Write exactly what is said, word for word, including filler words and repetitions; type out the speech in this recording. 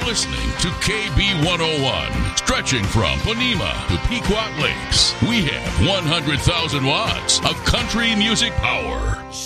listening to K B one oh one, stretching from Ponema to Pequot Lakes. We have one hundred thousand watts of country music power.